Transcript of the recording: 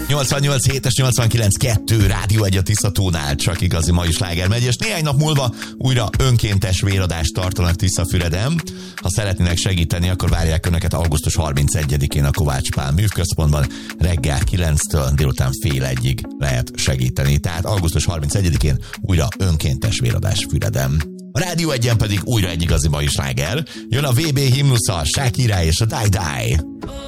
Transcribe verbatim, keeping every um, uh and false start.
nyolcvannyolc hétes, nyolcvankilenc kettő Rádió egy a Tiszatónál, csak igazi mai sláger megy, és néhány nap múlva újra önkéntes véradást tartanak Tiszafüreden. Ha szeretnének segíteni, akkor várják önöket augusztus harmincegyedikén a Kovács Pál művközpontban reggel kilenctől délután fél egyig lehet segíteni. Tehát augusztus harmincegyedikén újra önkéntes véradás Füreden. A Rádió egyen pedig újra egy igazi mai sláger. Jön a vé bé himnusza, Shakira és a Die Die.